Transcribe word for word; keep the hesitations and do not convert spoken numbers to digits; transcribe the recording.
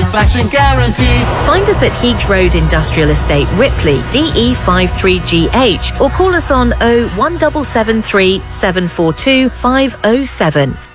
satisfaction guarantee. Find us at Heags Road Industrial Estate, Ripley, D E five three G H, or call us on oh one seven seven three seven four two five oh seven.